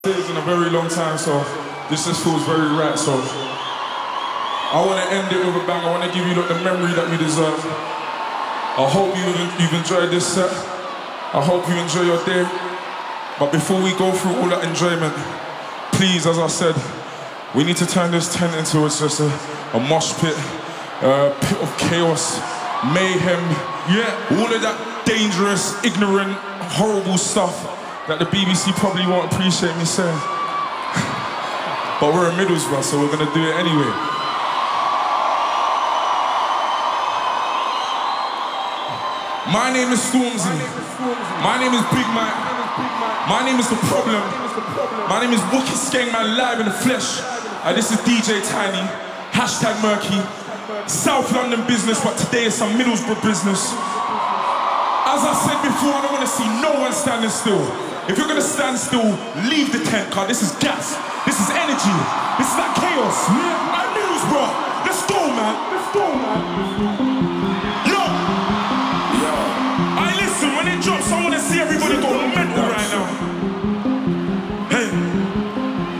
In a very long time, so this just feels very right. So I want to end it with a bang. I want to give you the memory that you deserve. I hope you've enjoyed this set. I hope you enjoy your day. But before we go through all that enjoyment, please, as I said, we need to turn this tent into just a mosh pit, a pit of chaos, mayhem, all of that dangerous, ignorant, horrible stuff that the BBC probably won't appreciate me saying. But we're in Middlesbrough, so we're gonna do it anyway. My name is Stormzy. My name is Big Mike. My name is The Problem. My name is Wookie Skengman, live in the flesh. This is DJ Tiny, #Murky. South London business, but today is some Middlesbrough business. As I said before, I don't want to see no one standing still. If you're gonna stand still, leave the tent, cause this is gas, this is energy, this is that chaos.